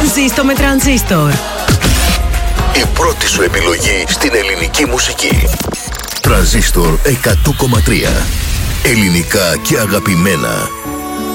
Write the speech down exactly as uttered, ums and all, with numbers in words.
Ζήστο με τρανζίστορ. Η πρώτη σου επιλογή στην ελληνική μουσική. Τρανζίστορ εκατό κόμμα τρία. Ελληνικά και αγαπημένα.